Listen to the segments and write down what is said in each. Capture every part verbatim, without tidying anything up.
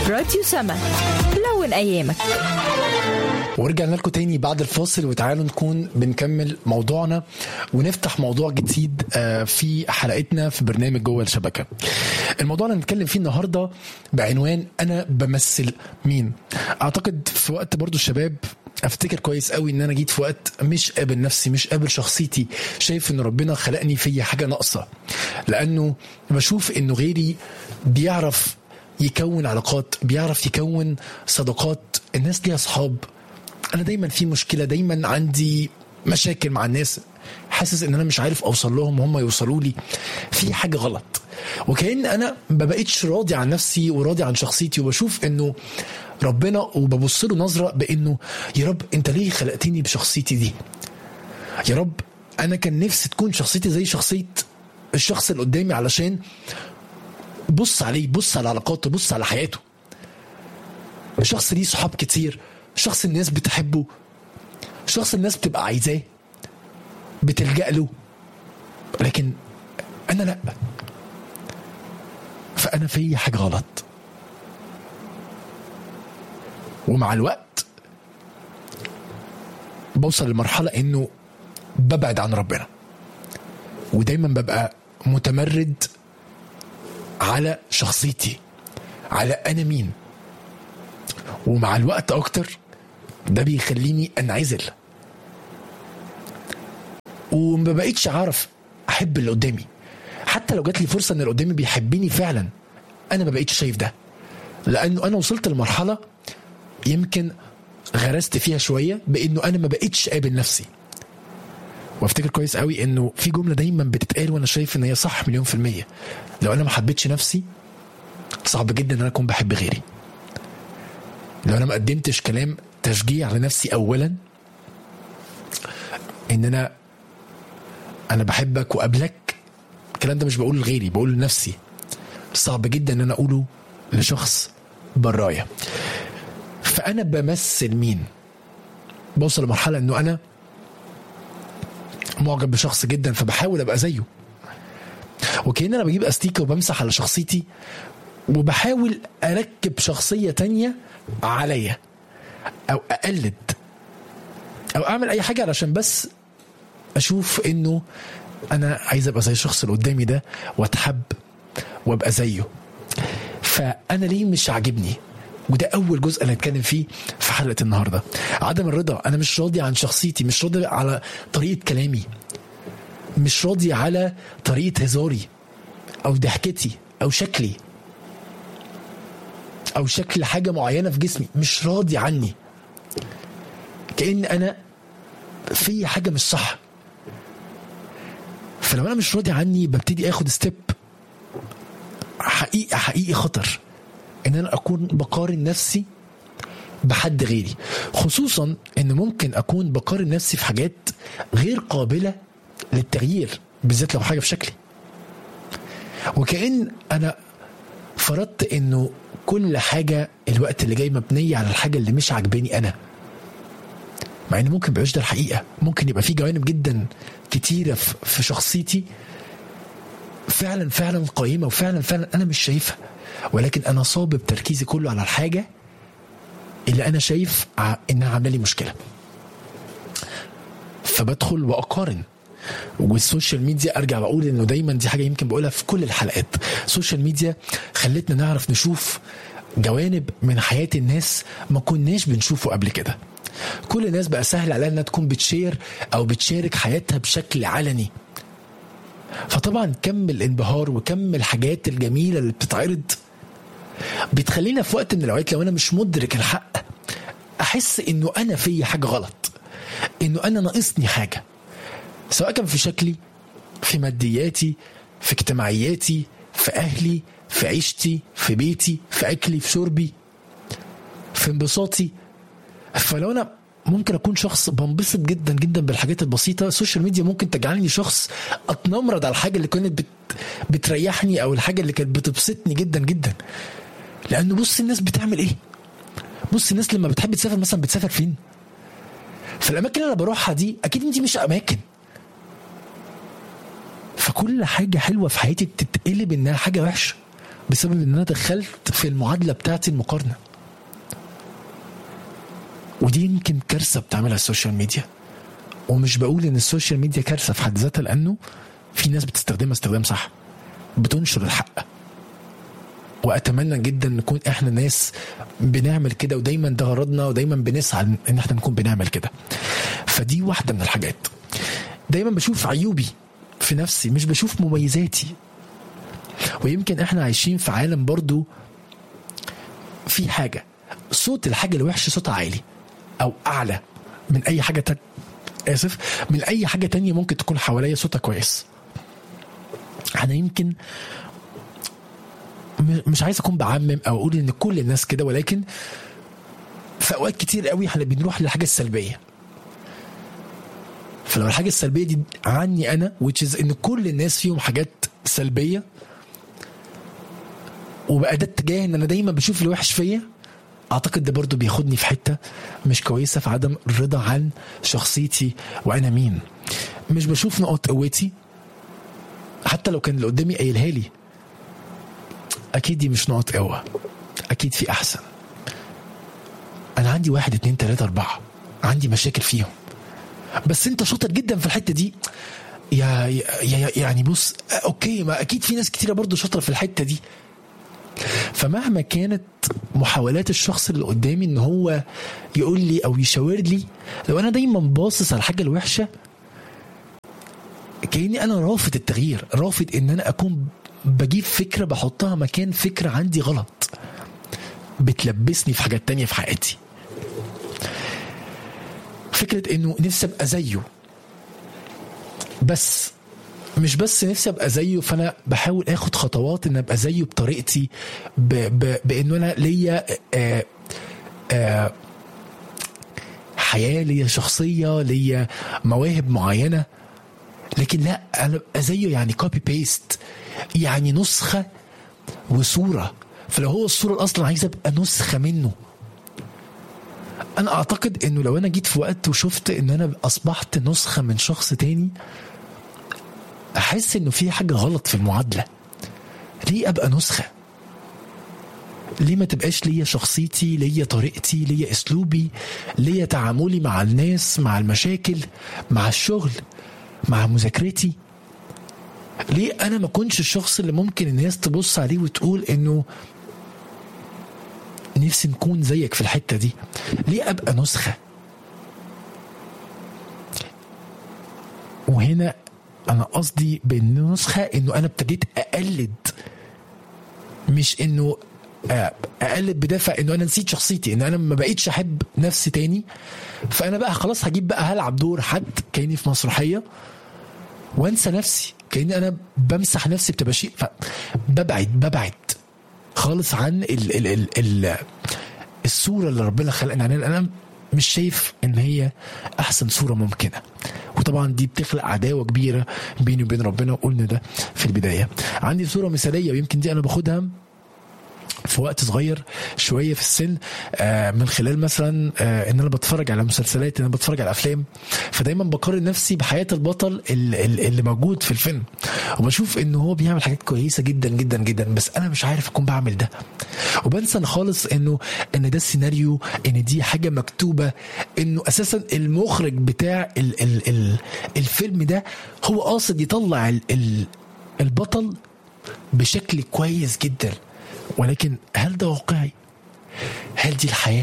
راديو سما، لون أيامك. ورجعنا لكم تاني بعد الفاصل، وتعالوا نكون بنكمل موضوعنا ونفتح موضوع جديد في حلقتنا في برنامج جوه الشبكة. الموضوع اللي نتكلم فيه النهاردة بعنوان أنا بمثل مين. أعتقد في وقت برضو الشباب افتكر كويس قوي ان انا جيت في وقت مش قابل نفسي، مش قابل شخصيتي، شايف ان ربنا خلقني في حاجة ناقصة، لانه بشوف انه غيري بيعرف يكون علاقات، بيعرف يكون صداقات، الناس دي اصحاب. انا دايما في مشكلة، دايما عندي مشاكل مع الناس، حاسس ان انا مش عارف اوصل لهم وهم يوصلوا لي، في حاجة غلط. وكأن انا ما بقيتش راضي عن نفسي وراضي عن شخصيتي، وبشوف انه ربنا وببص له نظرة بانه يا رب انت ليه خلقتني بشخصيتي دي؟ يا رب انا كان نفسي تكون شخصيتي زي شخصية الشخص اللي قدامي، علشان بص عليه، بص على علاقاته، بص على حياته. شخص ليه صحاب كتير، شخص الناس بتحبه، شخص الناس بتبقى عايزاه، بتلجأ له، لكن انا لا، فانا في حاجة غلط. ومع الوقت بوصل لمرحلة انه ببعد عن ربنا، ودايما ببقى متمرد على شخصيتي، على انا مين. ومع الوقت اكتر ده بيخليني انعزل، وما بقيتش عارف احب اللي قدامي. حتى لو جات لي فرصة ان اللي قدامي بيحبني فعلا، انا ما بقيتش شايف ده، لانه انا وصلت لمرحلة يمكن غرست فيها شوية بانه انا ما بقيتش قابل نفسي. وافتكر كويس قوي انه في جملة دايما بتتقال وانا شايف ان هي صح مليون في المية: لو انا ما حبيتش نفسي صعب جدا ان انا اكون بحب غيري. لو انا ما قدمتش كلام تشجيع لنفسي اولا، ان انا انا بحبك وقبلك، الكلام ده مش بقوله لغيري، بقوله لنفسي. صعب جدا ان انا اقوله لشخص برايا. فانا بمثل مين؟ بوصل لمرحلة انه انا معجب بشخص جدا فبحاول ابقى زيه، وكأن انا بجيب استيكة وبمسح على شخصيتي وبحاول اركب شخصية تانية عليا، او اقلد، او اعمل اي حاجة علشان بس اشوف انه انا عايز ابقى زي الشخص اللي قدامي ده واتحب وابقى زيه. فانا ليه مش عاجبني؟ وده اول جزء اللي هنتكلم فيه في حلقة النهاردة. عدم الرضا. انا مش راضي عن شخصيتي، مش راضي على طريقة كلامي، مش راضي على طريقة هزاري او ضحكتي او شكلي او شكل حاجة معينة في جسمي، مش راضي عني. كأن انا في حاجة مش صح. فلو انا مش راضي عني ببتدي اخد ستيب حقيقي حقيقي خطر، ان انا اكون بقارن نفسي بحد غيري، خصوصا ان ممكن اكون بقارن نفسي في حاجات غير قابلة للتغيير، بالذات لو حاجة في شكلي. وكأن انا فرضت انه كل حاجة الوقت اللي جاي مبنية على الحاجة اللي مش عجباني انا، مع ان ممكن بيعيش ده الحقيقة. ممكن يبقى في جوانب جدا كتيرة في شخصيتي فعلا فعلا قائمة، وفعلا فعلا انا مش شايفها، ولكن انا صابب تركيزي كله على الحاجة اللي انا شايف انها عامله لي مشكلة، فبدخل واقارن. والسوشيال ميديا ارجع بقول انه دايما دي حاجة يمكن بقولها في كل الحلقات، السوشيال ميديا خلتنا نعرف نشوف جوانب من حياة الناس ما كناش بنشوفه قبل كده. كل الناس بقى سهل عليها انها تكون بتشير او بتشارك حياتها بشكل علني، فطبعا كم الانبهار وكم الحاجات الجميلة اللي بتتعرض بتخلينا في وقت من الاوقات لو انا مش مدرك الحق احس انه انا في حاجة غلط، انه انا ناقصني حاجة، سواء كان في شكلي، في مادياتي، في اجتماعياتي، في اهلي، في عيشتي، في بيتي، في اكلي، في شربي، في انبساطي. فلو انا ممكن اكون شخص بنبسط جدا جدا بالحاجات البسيطة، السوشيال ميديا ممكن تجعلني شخص اتنمرد على الحاجة اللي كانت بت... بتريحني او الحاجة اللي كانت بتبسطني جدا جدا. لانه بص الناس بتعمل ايه، بص الناس لما بتحب تسافر مثلا بتسافر فين. فالاماكن اللي انا بروحها دي اكيد دي مش اماكن، فكل حاجة حلوة في حياتي بتتقلب انها حاجة وحشة بسبب ان انا دخلت في المعادله بتاعتي المقارنه. ودي يمكن كارثه بتعملها السوشيال ميديا. ومش بقول ان السوشيال ميديا كارثه في حد ذاتها، لانه في ناس بتستخدمها استخدام صح، بتنشر الحق. واتمنى جدا نكون احنا ناس بنعمل كده، ودايما ده غرضنا، ودايما بنسعى ان احنا نكون بنعمل كده. فدي واحده من الحاجات. دايما بشوف عيوبي في نفسي، مش بشوف مميزاتي. ويمكن احنا عايشين في عالم برضو في حاجه، صوت الحاجه الوحشه صوتها عالي او اعلى من اي حاجه تانية، اسف من اي حاجه تانية ممكن تكون حواليا صوتها كويس. انا يمكن مش عايز اكون بعمم او اقول ان كل الناس كده، ولكن في اوقات كتير قوي احنا بنروح للحاجه السلبيه. فلو الحاجه السلبيه دي عني انا، which is ان كل الناس فيهم حاجات سلبيه، وبقى ده اتجاه ان انا دايما بشوف الوحش فيا، اعتقد ده برضو بياخدني في حته مش كويسه، في عدم الرضا عن شخصيتي وانا مين. مش بشوف نقاط قوتي، حتى لو كان اللي قدامي قايلها لي اكيد دي مش نقط قوه، اكيد في احسن. انا عندي واحد اتنين تلاته اربعه، عندي مشاكل فيهم، بس انت شاطر جدا في الحته دي. يا, يا يعني بص، اوكي، ما اكيد في ناس كتيره برضو شاطره في الحته دي. فمهما كانت محاولات الشخص اللي قدامي ان هو يقول لي او يشاور لي، لو انا دايما باصص على الحاجه الوحشه، كأني انا رافض التغيير، رافض ان انا اكون بجيب فكره بحطها مكان فكره عندي غلط بتلبسني في حاجات تانية في حياتي. فكره انه نفسي ابقى زيه، بس مش بس نفسي ابقى زيه، فانا بحاول اخد خطوات ان ابقى زيه بطريقتي، ب... ب... بانه انا ليا آه... آه... حياه، ليا شخصيه، ليا مواهب معينه. لكن لا، انا ابقى زيه يعني كوبي بيست، يعني نسخه وصوره. فلو هو الصوره اصلا عايز ابقى نسخه منه. انا اعتقد انه لو انا جيت في وقت وشفت ان انا اصبحت نسخه من شخص تاني، احس انه في حاجه غلط في المعادله. ليه ابقى نسخه؟ ليه ما تبقاش ليا شخصيتي، ليا طريقتي، ليا اسلوبي، ليا تعاملي مع الناس، مع المشاكل، مع الشغل، مع مذاكرتي؟ ليه انا ما كنتش الشخص اللي ممكن الناس تبص عليه وتقول انه نفسي نكون زيك في الحته دي؟ ليه ابقى نسخه؟ وهنا انا قصدي بالنسخه انه انا ابتديت اقلد، مش انه اقلد بدافع انه انا نسيت شخصيتي، ان انا ما بقيتش احب نفسي تاني. فانا بقى خلاص هجيب بقى هلعب دور حد كاني في مسرحيه وانسى نفسي، كاني انا بمسح نفسي بتباشير. فببعد ببعد خالص عن ال ال ال ال الصوره اللي ربنا خلقنا عنها. انا مش شايف ان هي احسن صوره ممكنه، وطبعا دي بتخلق عداوه كبيره بيني وبين ربنا، وقلنا ده في البدايه. عندي صوره مثاليه، ويمكن دي انا باخدها في وقت صغير شويه في السن، آه من خلال مثلا آه ان انا بتفرج على مسلسلات، ان انا بتفرج على افلام. فدايما بقارن نفسي بحياه البطل اللي, اللي موجود في الفيلم، وبشوف انه هو بيعمل حاجات كويسه جدا جدا جدا، بس انا مش عارف اكون بعمل ده. وبنسى خالص انه ان ده السيناريو، ان دي حاجه مكتوبه، انه اساسا المخرج بتاع ال ال ال الفيلم ده هو قاصد يطلع ال ال البطل بشكل كويس جدا. ولكن هل ده واقعي؟ هل دي الحياة؟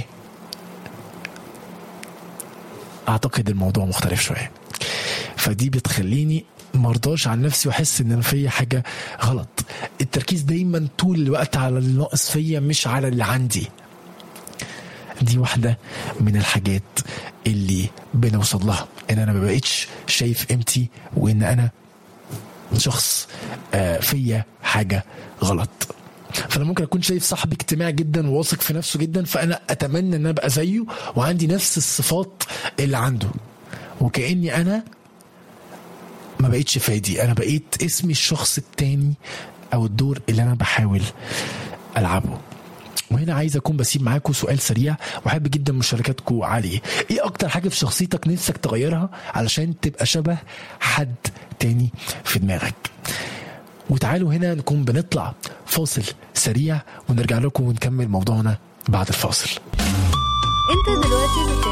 اعتقد الموضوع مختلف شوية. فدي بتخليني مرضاش عن نفسي واحس ان انا فيا حاجة غلط. التركيز دايما طول الوقت على اللي ناقص فيا، مش على اللي عندي. دي واحدة من الحاجات اللي بنوصل لها، ان انا ما بقيتش شايف قيمتي، وان انا شخص فيا حاجة غلط. فانا ممكن اكون شايف صاحبي اجتماعي جدا وواثق في نفسه جدا، فانا اتمنى ان ابقى زيه وعندي نفس الصفات اللي عنده، وكأني انا ما بقيتش فادي، انا بقيت اسمي الشخص التاني او الدور اللي انا بحاول العبه. وهنا عايز اكون بسيب معاكم سؤال سريع، وحابب جدا مشاركاتكم عليه. ايه اكتر حاجه في شخصيتك نفسك تغيرها علشان تبقى شبه حد تاني في دماغك؟ وتعالوا هنا نكون بنطلع فاصل سريع ونرجع لكم ونكمل موضوعنا بعد الفاصل. انت دلوقتي